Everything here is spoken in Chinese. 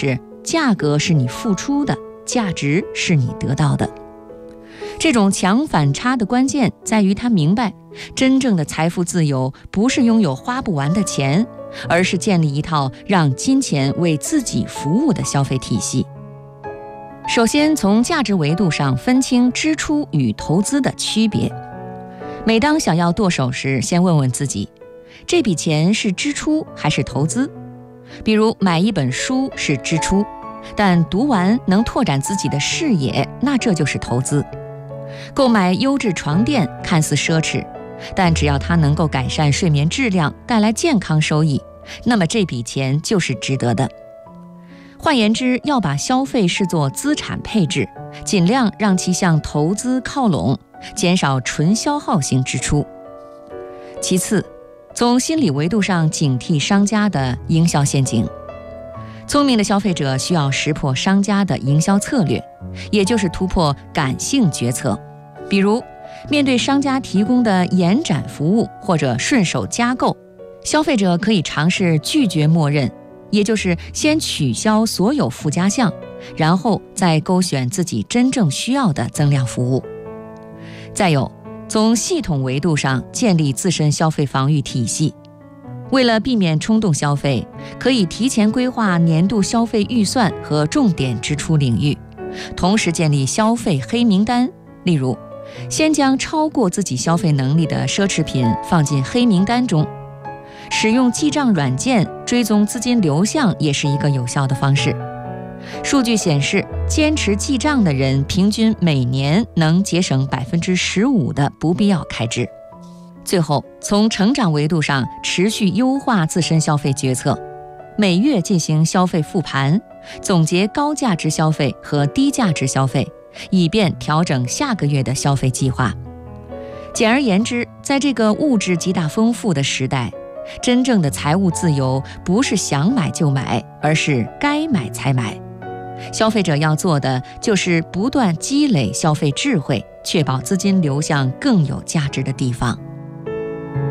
是价格是你付出的，价值是你得到的。这种强反差的关键在于他明白，真正的财富自由不是拥有花不完的钱，而是建立一套让金钱为自己服务的消费体系。首先，从价值维度上分清支出与投资的区别。每当想要剁手时，先问问自己，这笔钱是支出还是投资？比如买一本书是支出，但读完能拓展自己的视野，那这就是投资。购买优质床垫看似奢侈，但只要它能够改善睡眠质量，带来健康收益，那么这笔钱就是值得的。换言之，要把消费视作资产配置，尽量让其向投资靠拢，减少纯消耗型支出。其次，从心理维度上警惕商家的营销陷阱。聪明的消费者需要识破商家的营销策略，也就是突破感性决策。比如，面对商家提供的延展服务或者顺手加购，消费者可以尝试拒绝默认，也就是先取消所有附加项，然后再勾选自己真正需要的增量服务。再有，从系统维度上建立自身消费防御体系。为了避免冲动消费，可以提前规划年度消费预算和重点支出领域，同时建立消费黑名单。例如，先将超过自己消费能力的奢侈品放进黑名单中。使用记账软件追踪资金流向也是一个有效的方式。数据显示，坚持记账的人平均每年能节省15%的不必要开支。最后，从成长维度上持续优化自身消费决策，每月进行消费复盘，总结高价值消费和低价值消费，以便调整下个月的消费计划。简而言之，在这个物质极大丰富的时代，真正的财务自由不是想买就买，而是该买才买。消费者要做的就是不断积累消费智慧，确保资金流向更有价值的地方。